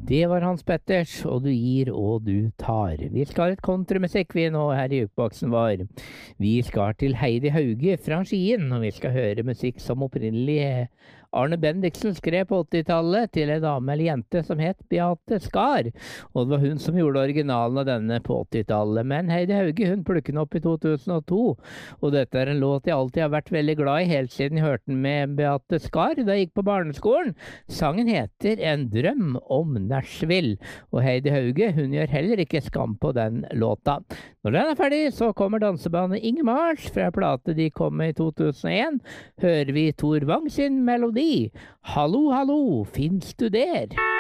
Det var Hans Petters, og du gir og du tar. Vi skal ha litt countrymusikk vi nå her i jukeboksen vår. Vi skal til Heidi Hauge fra Skien, og vi skal høre musikk som opprinnelig Arne Bendiksen skrev på 80-tallet til en dame eller jente som het Beate Skar. Og det var hun som gjorde originalen av denne på 80-tallet. Men Heidi Hauge hun plukket den opp i 2002, og dette er en låt jeg alltid har vært veldig glad i, helt siden jeg hørte den med Beate Skar da jeg gikk på barneskolen. Sangen heter En drøm om Nashville, og Heidi Hauge hun gjør heller ikke skam på den låta. Når den er ferdig, så kommer dansebandet Ingemars fra plate de kom med i 2001. Hører vi Tor Wang sin melodi. Hallo, hallo, finnes du der?